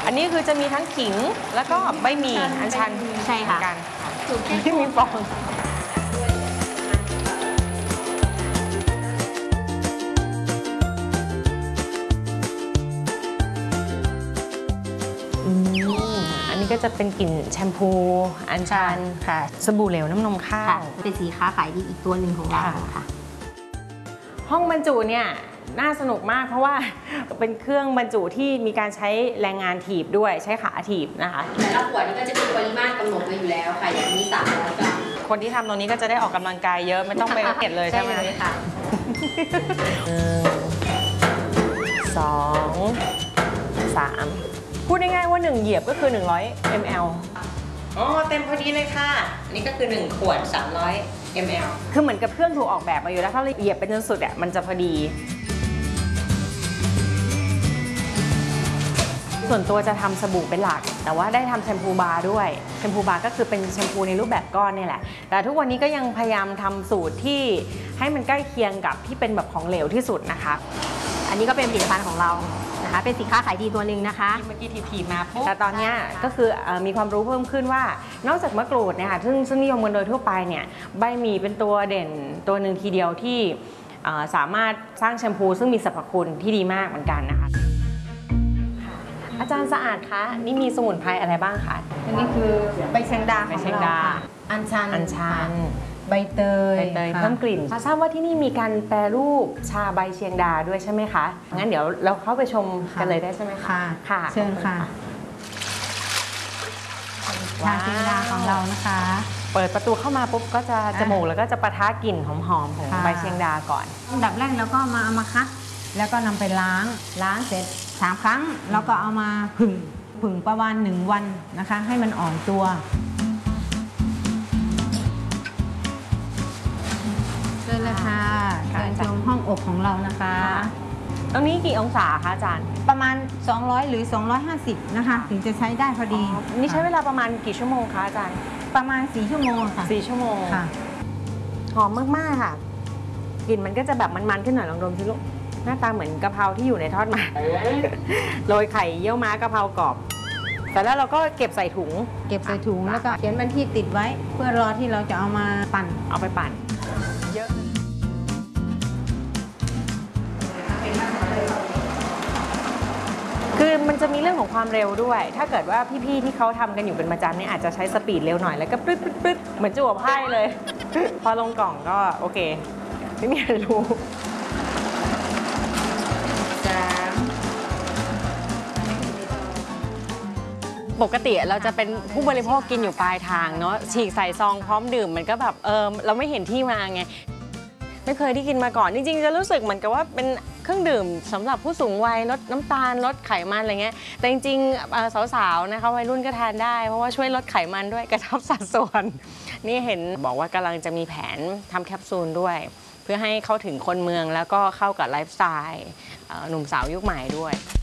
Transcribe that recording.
อันนี้คือจะมีทั้งขิงแล้วก็ใบหมี่อัญชันใช่ค่ะกันที่มีฟองอันนี้ก็จะเป็นกลิ่นแชมพูอัญชันค่ะสบู่เหลวน้ำนมข้าวเป็นสินค้าขายดีอีกตัวหนึ่งของเราค่ะห้องบรรจุเนี่ยน่าสนุกมากเพราะว่าเป็นเครื่องบรรจุที่มีการใช้แรงงานถีบด้วยใช้ขาถีบนะคะแต่ละขวดนี่ก็จะมีปริมาตรกำหนดไว้อยู่แล้วค่ะอย่างนี้300 กรัมคนที่ทำตรงนี้ก็จะได้ออกกำลังกายเยอะไม่ต้องไปเก็บเลยใช่ไหมค่ะ 2 3พูดง่ายๆว่า1เหยียบก็คือ100 ml อ๋อเต็มพอดีเลยค่ะอันนี้ก็คือ1ขวด300 ml คือเหมือนกับเครื่องถูกออกแบบมาอยู่แล้วถ้าเราเหยียบไปจนสุดอ่ะมันจะพอดีส่วนตัวจะทำสบู่เป็นหลักแต่ว่าได้ทำแชมพูบาร์ด้วยแชมพูบาร์ก็คือเป็นแชมพูในรูปแบบก้อนนี่แหละแต่ทุกวันนี้ก็ยังพยายามทำสูตรที่ให้มันใกล้เคียงกับที่เป็นแบบของเหลวที่สุดนะคะอันนี้ก็เป็นผลิตภัณฑ์ของเรานะคะเป็นสินค้าขายดีตัวหนึ่งนะคะเมื่อกี้ทีมาปุ๊บแต่ตอนนี้ก็คือมีความรู้เพิ่มขึ้นว่านอกจากมะกรูดเนี่ยค่ะซึ่งนิยมกันโดยทั่วไปเนี่ยใบหมี่เป็นตัวเด่นตัวหนึ่งทีเดียวที่สามารถสร้างแชมพูซึ่งมีสรรพคุณที่ดีมากเหมือนกันนะคะอาจารย์สะอาดคะนี่มีสมุนไพรอะไรบ้างคะอันนี้คือใบแชงดาของเราค่ะอัญชันใบเตยเพิ่มกลิ่นทราบว่าที่นี่มีการแปรรูปชาใบเชียงดาด้วยใช่ไหมคะงั้นเดี๋ยวเราเข้าไปชมกันเลยได้ใช่ไหมคะค่ะเชิญค่ะชาเชียงดาของเรานะคะเปิดประตูเข้ามาปุ๊บก็จะจมูกแล้วก็จะปะทะกลิ่นหอมๆของใบเชียงดาก่อนอันดับแรกเราก็เอามาคัดแล้วก็นำไปล้างเสร็จ3 ครั้งแล้วก็เอามาผึ่งประมาณ1 วันนะคะให้มันอ่อนตัวเชิญเลยค่ะการชมห้องอบของเรานะคะตรงนี้กี่องศาคะอาจารย์ประมาณ200หรือ250นะคะถึงจะใช้ได้พอดีนี่ใช้เวลาประมาณกี่ชั่วโมงคะอาจารย์ประมาณ4 ชั่วโมงค่ะ 4 ชั่วโมงค่ะหอมมากๆค่ะกลิ่นมันก็จะแบบมันๆขึ้นหน่อยลองดมสิลูกหน้าตาเหมือนกะเพราที่อยู่ในทอดมันโรยไข่เยี่ยวม้ากะเพรากรอบแต่แล้วเราก็เก็บใส่ถุงแล้วก็เขียนวันที่ติดไว้เพื่อรอที่เราจะเอามาปั่นเอาไปปั่นเยอะคือมันจะมีเรื่องของความเร็วด้วยถ้าเกิดว่าพี่ๆที่เขาทำกันอยู่เป็นประจำเนี่ยอาจจะใช้สปีดเร็วหน่อยแล้วก็ปึ๊ดเหมือนจั่วไพ่เลย พอลงกล่องก็โอเคไม่มีอะไรรู้ปกติเราจะเป็นผู้บริโภคกินอยู่ปลายทางเนาะฉีกใส่ซองพร้อมดื่มมันก็แบบเราไม่เห็นที่มาไงไม่เคยที่กินมาก่อนจริงๆจะรู้สึกเหมือนกับว่าเป็นเครื่องดื่มสำหรับผู้สูงวัยลดน้ำตาลลดไขมันอะไรเงี้ยแต่จริงๆสาวๆนะคะวัยรุ่นก็ทานได้เพราะว่าช่วยลดไขมันด้วยกระชับสัดส่วนนี่เห็นบอกว่ากำลังจะมีแผนทำแคปซูลด้วยเพื่อให้เข้าถึงคนเมืองแล้วก็เข้ากับไลฟ์สไตล์หนุ่มสาวยุคใหม่ด้วย